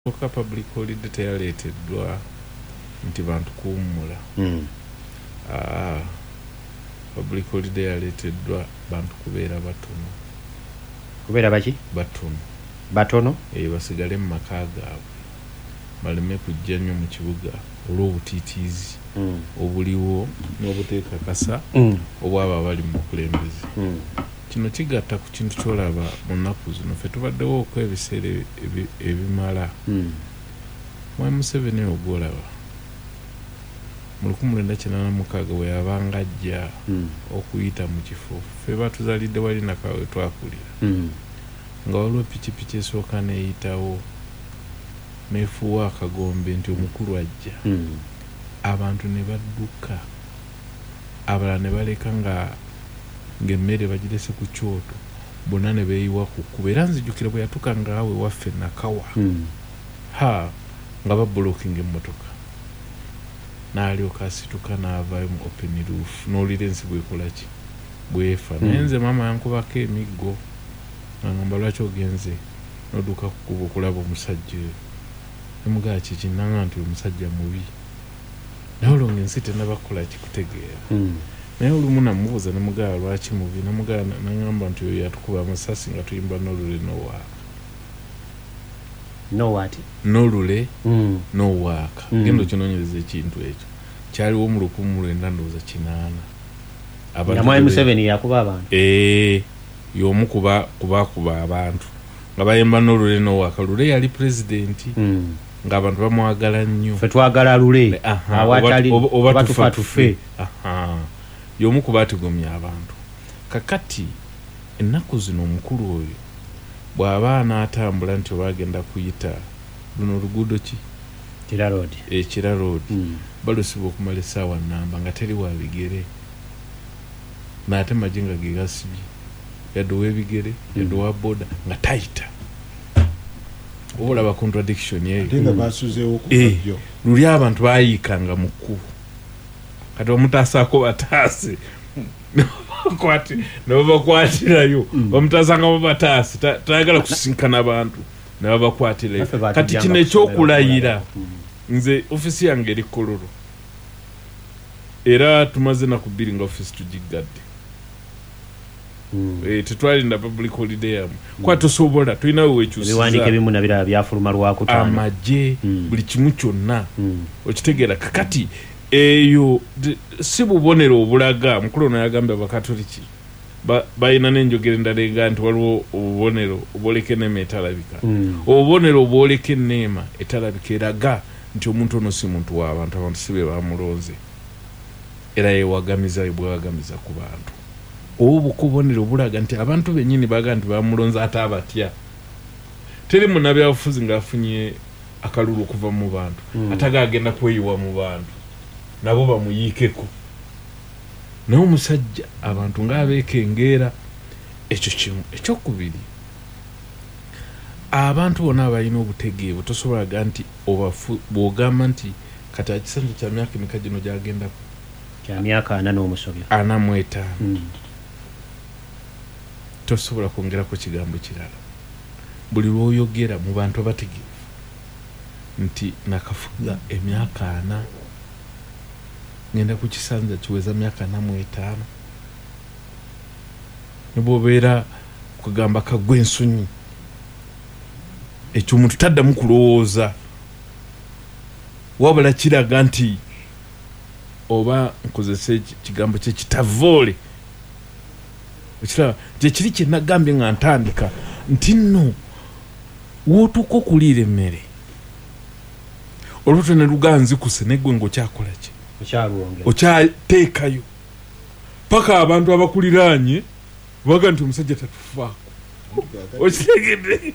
Oka public holiday teyaleeteddwa nti bantu kuwummula. Public holiday yaleeteddwa bantu kubeera batono. Kubeera baki? Batono? Basigale mu maka gaabwe baleme kujja nnyo mu kibuga olw'obutiitiizi obuliwo n'obuteekakasa obwaba abali mu bukulembeze. Kino kigatta ku kintu kyolaba mu nnaku zino ffe tubaddewo okwebiseera ebimala. Mwami Museveni ogwolaba mu 1986 bwe yabanga ajja okuyita mu kifo ffe batuzalidde wali nakawe twakulira nga waliwo pikipiki esooka neeyitawo neefuuwa akagombe nti omukulu ajja. Abantu ne badduka abalala ne baleka ng'emmere bagirese ku kyoto bonna ne beeyiwa ku kkubo era nzijjukira bwe yatuuka ngaawe waffe nakawa nga babbulookinga emmotoka n'alyoka asituka n'avaayo mu open roof n'olira ensi bwekola ki bwefa naye nze maama yankubako emiggo ngamba lwaki ogenze n'odduka ku kkubo okulaba omusajja oyo nemugaa kiki nanga nti omusajja mubi naye olwo ng'ensi tennabakola kikutegeera. Naye olumu namubuuza nemugaa lwaki mubi nemugaa nangamba nti oyo yatukuba amasasi nga tuyimba n'olule n'owaaka. N'olule n'owaaka. Genda okinoonyereza ekintu ekyo kyaliwo mu 1998. Nga Mwami Museveni yakuba abantu? Y'omu kubakuba abantu nga bayimba n'olule n'owaaka. Lule yali pulezidenti ng'abantu bamwagala nnyo. Ffe twagala Lule awatali oba tufa tufe. Y'omu kubatigomya abantu. Kakati ennaku zino omukulu oyo bw'aba anaatambula nti oba agenda kuyita luno oluguudo ki? Kira Road. Kira Road. Balusiba okumala essaawa nnamba nga teri wa bigere. N'ate majinga ge gasibye. Yadde ow'ebigere, yadde owa boda nga tayita. Oba olaba contradiction eyo. Ate nga baasuzeewo ku kajjo. Luli abantu baayiikanga mu kkubo. Kati omutaasaako bataase. Nebabakwatirayo bamutaasanga bataase tayagala kusinkana abantu nebabakwatirayo. Kati kino ekyokulayira nze ofisi yange eri Kololo era tumaze naku 2 nga ofisi tugiggadde. Tetwalinda public holiday yamu kwa tosobola tulinawe wekyusiza ebiwandiiko ebimu nabirala byafuluma lwakutaano amagye buli kimu kyonna okitegeera. Kakati eyo si bubonero obulaga mukulu ono yagambye abakatoliki balina n'enjogera endala ega nti waliwo obubonero obwoleka enneema etalabika. Obubonero obwoleka enneema etalabika eraga nti omuntu ono si muntu w'abantu, abantu si be bamulonze era yewagamiza bwewagamiza ku bantu. Obubonero bulaga nti abantu bennyini baga nti bamulonze ate abatya. Teri munnabyabufuzi ng'afunye akalulu okuva mu bantu atagagenda kweyiwa mu bantu nabo bamuyiikeko. Naye omusajja abantu ng'abeekengeera ekyo kimu. Ekyokubiri abantu bonna abalina obutegeevu tosobolaga nti bw'ogamba nti kati akisanjo kya myaka emeka gino gy'agendako kya myaka 4 n'omusobyo 45 tosobola kwongerako kigambo kirala. Buli lw'oyogera mu bantu abategeevu nti nakafuga emyaka 4 ngenda ku kisanza kiweza myaka 45 ne bw'obeera kugamba kagwa ensonyi ekyo omuntu taddamu kulowooza wabula kiraga nti oba nkozesa ekigambo kyekitavoole ekiraba gyekiri kye nagambye nga ntandika nti nno wootuuka okuliira emmere olwotyo ne luganzikuse neggwe ng'okyakola ki okyateekayo paka abantu abakuliraanye baga nti omusajja tatufaako. Okitegedde?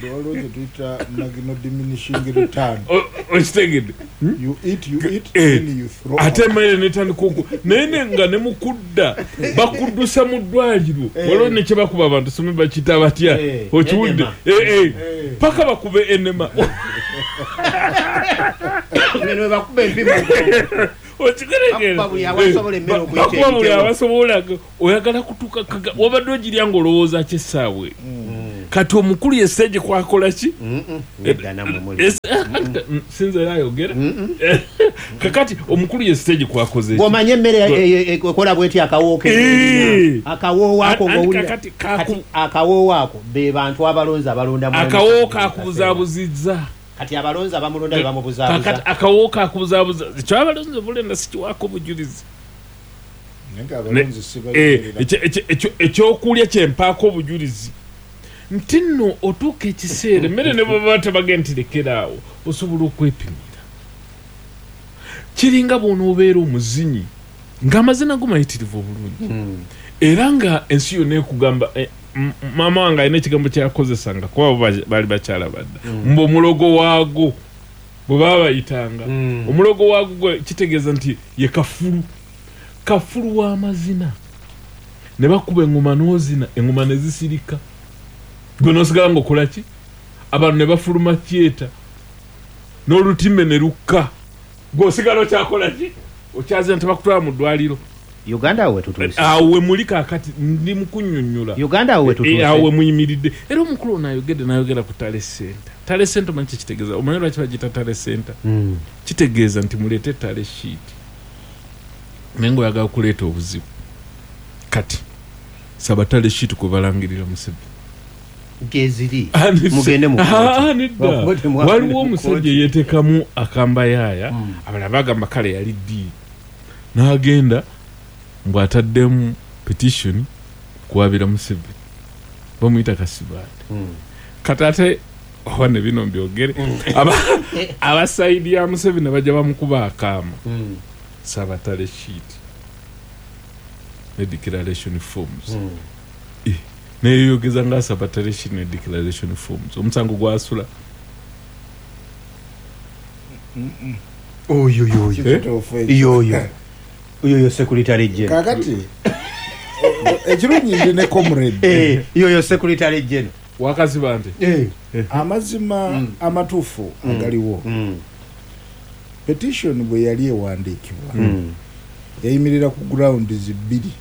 Okitegedde? Ate emmere netandika naye nga ne mukudda bakuddusa mu ddwaliro waliwo ne kye bakuba abantu somi bakiyita batya okiwudde paka bakube enema bakuba buli abasobola oyagala kutuuka wabadde ogirya ng'olowooza kyessaawe kati omukulu ye stage kwakola ki nedana mumuli sinze yayogera kakati omukulu ye stage kwakoze gomanye mmere ekola bweti akawooke akawo wako ngowulira kati akawo wako be bantu abalonza balonda mu akawo kakubuzabuzizza kati abalonza abamulonda be bamubuzabuza kati akawo kakubuzaabuza kyo abalonzi bulenda sikiwako bujulizi ekyokulya kyempaako obujulizi nti nno otuuka ekiseera emmere ne baba tabagenterekeraawo osobola okwepimira kiringa bw'onoobeera omuzinyi ng'amazina go mayitirivu obulungi era nga ensi yonna ekugamba maama wange alina ekigambo kyakozesanga kuba baali bakyala badda mbu omulogo waago bwe baba bayitanga omulogo waago kitegeeza nti ye kafulu w'amazina ne bakuba engoma n'ozina engoma ne zisirika gwe n'osigala ng'okola ki abantu ne bafuluma kyeta n'olutime ne lukka gwe osigala okyakola ki okyazina tebakutwala mu ddwaliro Uganda awe tutuuse awe muli kaakati ndi mu kunnyonnyola Uganda awe tutuuse awe muyimiridde era omukulu n'ayogera ku tale center omanyi kitegeeza omanyi lwaki bagiyita tale center kitegeeza nti muleete tale sheet naye ng'oyagala okuleeta obuzibu kati saba tale sheet kwe balangirira Museveni geziri mugende mu waliwo omusajja yeetekamu akambayaaya abalala bagamba kale yali ddiiri n'agenda mbw'ataddemu petition kuwabira Museveni bamuyita Kasibaate kati ate wane bino mbyogere abasaidi ya Museveni bajja bamukuba akaama sabatale sheet ne declaration forms neyeyogeza nga sabatale sheet ne declaration forms omusango gwasula oyo secretary general kakati ekirungi ndi ne comrade yoyo secretary general Wakasibante amazima amatuufu agaliwo petition bwe yali ewandiikibwa yayimirira ku ground zibiri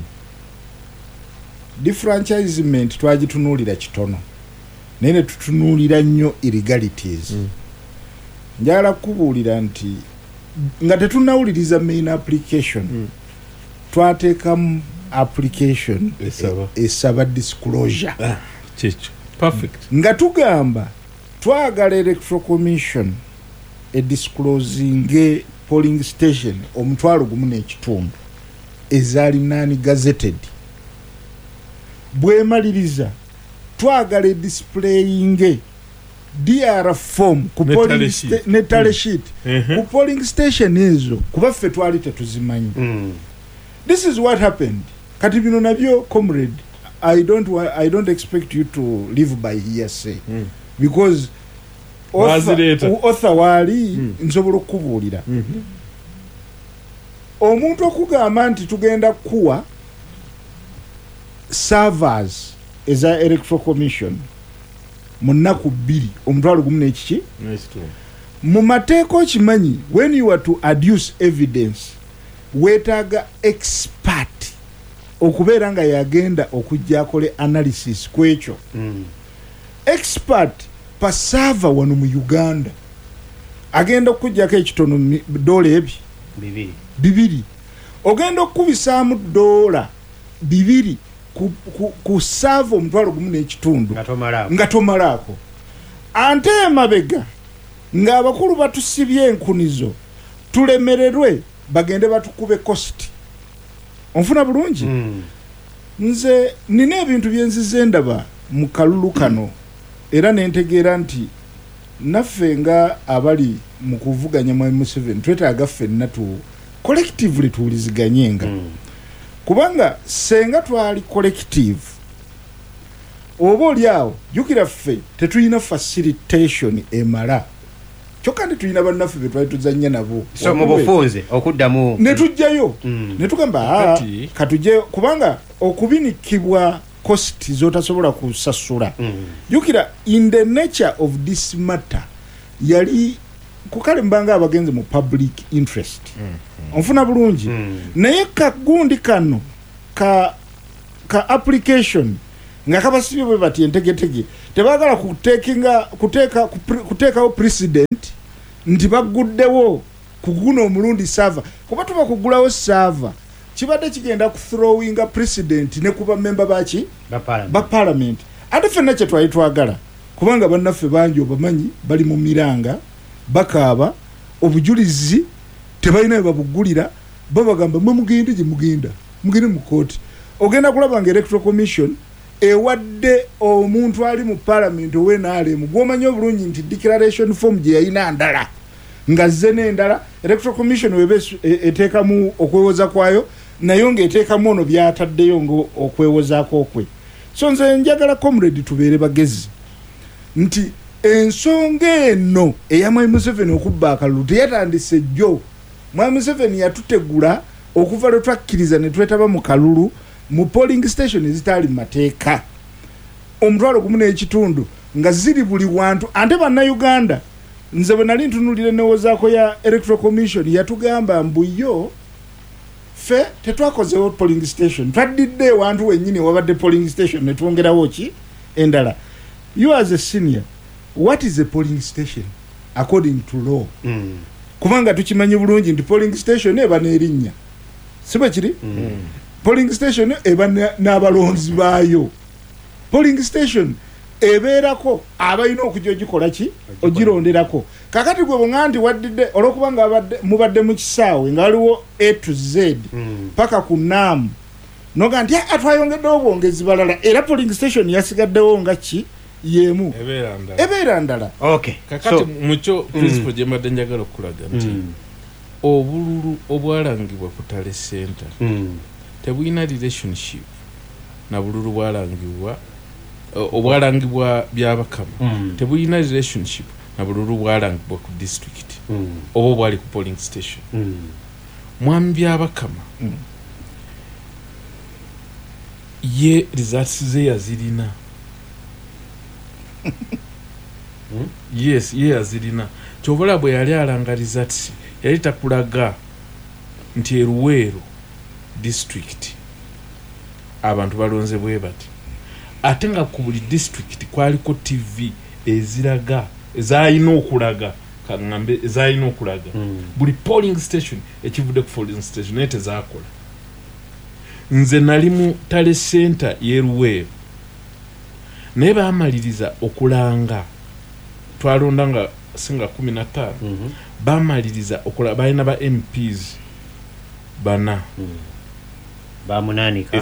defranchisement twagitunuulira kitono naye ne tutunuulira nnyo illegalities njagala kubuulira nti nga tetunawuliriza main application twateekamu application esaba disclosure kyekyo perfect nga tugamba twagala electoral commission edisclosing polling station 1,000 ezaali nani gazetted bwemaliriza twagala displaying DR form ku polling netale sheet ku polling station ezo kuba ffe twali tetuzimanyi this is what happened kati bino nabyo comrade I don't expect you to live by hearsay because author wali nsobola okubuulira omuntu okugamba nti tugenda kuwa servers eza electoral commission mu nnaku 2 1,000 ekiki mu mateeka okimanyi when you are to adduce evidence weetaaga expert okubeera nga yagenda okujja akole analysis ku ekyo expert pa server wano mu Uganda agenda okujjako ekitono dola ebyo 2 ogenda okubisaamu dola 2 ku server 1,000 nga tomalaako ante emabega ng'abakulu batusibye enkunizo tulemererwe bagende batukube cost onfuna bulungi nze nina ebintu byenzize ndaba mu kalulu kano era nentegeera nti naffe nga abali mu kuvuganya mu Museveni twetaaga ffenna collectively tuwuliziganyenga kubanga senga twali collective oba oli awo jjukira ffe tetulina facilitation emala kyokka nti tulina bannaffe be twali tuzannya nabo so mu bufunze okuddamu ne tujjayo ne tugamba katujje kubanga okubinikibwa cost zotasobola kusasula jjukira in the nature of this matter yali kukale mbanga abagenze mu public interest onfuna bulungi naye kagundi kano ka application nga kabasibye bwe bati entegetege tebagala kuteekawo president nti baguddewo kuguna omulundi sava kuba tuba kugulawo sava kibadde kigenda kuthrowinga president ne kuba memba baki ba parliament ate ffenna kye twali twagala kubanga bannaffe bangi obamanyi bali mu miranga bakaaba obujulizi tebalina babugulira babagamba mwe mugende gye mugende mu kooti ogenda kulaba nga electoral commission ewadde omuntu ali mu parliament ow'NRM gw'omanyi obulungi nti declaration form gye yayina ndala nga zze n'endala electoral commission weba eteekamu okwewoza kwayo nayo ng'eteekamu ono byataddeyo ng'okwewozaako okwe so nze njagala comrade tubeere bagezi nti ensonga eno eya Mwami Museveni okubba akalulu teyatandise jjo. Mwami Museveni yatutegula okuva lwe twakkiriza ne twetaba mu kalulu mu polling station ezitaali mateeka omutwalo gumu n'ekitundu nga ziri buli wantu ate bannayuganda nze bwe nali ntunulira newozaako ya electoral commission yatugamba mbuyo fe tetwakozewo polling station twaddidde ewantu wennyini wabadde polling station ne twongerawo ki endala. You as a senior, what is a polling station according to law? Kubanga tukimanyi bulungi nti polling station eba n'erinnya sibe kiri polling station eba n'abalonzi baayo. Polling station ebeerako abalina okujogikola ki ogironderako kakati gwe bwonga nti waddidde olwokubanga mubadde mu kisaawe nga waliwo A to Z paka ku NAM noga nti atwayongeddewo bwongezi balala era polling station yasigaddewo nga ki yemu ebeera ndala. Kakati mucho principle gye mbadde njagala okulaga nti obululu obwalangibwa ku Tale Center tebulina relationship na bululu obwalangibwa by'Abakama tebulina relationship na bululu bwalangibwa ku district oba obwali ku polling station. Mwami by'Abakama ye results ze yazirina yes ye yazirina kyobola bwe yali alanga results yali takulaga nti Eruweero district abantu balonze bwe bati ate nga ku buli district kwaliko TV eziraga ezayina okulaga kangambe ezayina okulaga buli polling station ekivudde ku polling station ete zakola. Nze nali mu Tale Center y'Eruweero naye baamaliriza okulanga twalonda nga singa 15 baamaliriza okulanga balina ba MPs bana bamunanika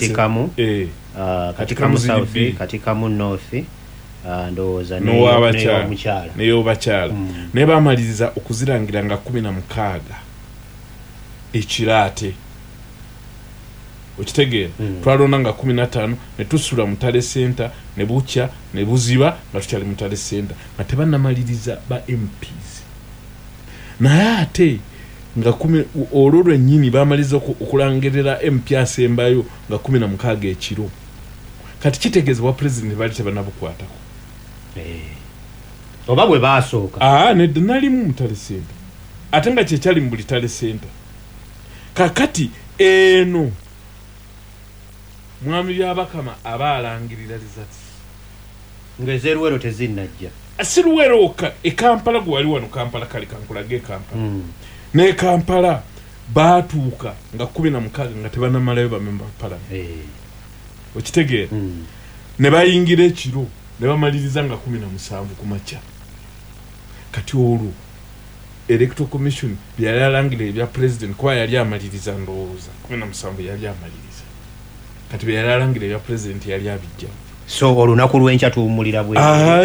katikamu south katikamu north ndowooza neyo bakyala naye baamaliriza okuzirangira nga 16 ekiraate okitegeera twalonda nga 15 ne tusula mu Tale Center ne bukya ne buziba nga tukyali mu Tale Center nga tebannamaliriza ba MPs naye ate nga olwo lwennyini baamaliza okulangerera MP asembayo nga 16 ekiro kati kitegeezebwa president bali tebannabukwatako oba bwe baasooka nedda nalimu mu Tale Center ate nga kyekyali mu buli Tale Center kakati eno Mwami by'Abakama abaalangirira results ng'ez'Eruweero tezinnajja si Luweero okka Kampala gwe wali wano Kampala kale kankulage Kampala ne Kampala baatuuka nga 16 nga tebannamalayo bamemba parliament okitegeera ne bayingira ekiro ne bamaliriza nga 17 ku makya kati olwo electoral commission byali alangira ebya president kwa yali amaliriza ndowooza 17 yali amaliriza kati byali alangira ebya president yali abijja so olunaku lw'enkya tuwummulira bwe